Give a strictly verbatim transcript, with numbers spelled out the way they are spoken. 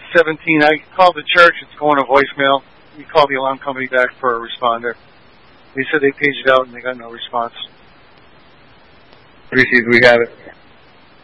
seventeen. I called the church. It's going to voicemail. We called the alarm company back for a responder. They said they paged it out and they got no response. Received, we have it.